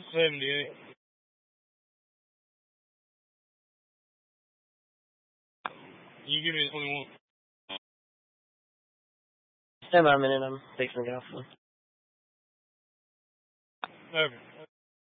78. You give me the 21. Stand by a minute, I'm fixing to get off. Okay.